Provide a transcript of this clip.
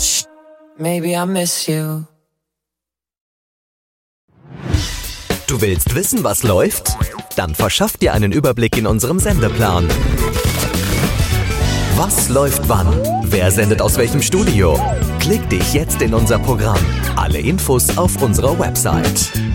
much. Maybe I miss you. Du willst wissen, was läuft? Dann verschaff dir einen Überblick in unserem Sendeplan. Was läuft wann? Wer sendet aus welchem Studio? Klick dich jetzt in unser Programm. Alle Infos auf unserer Website.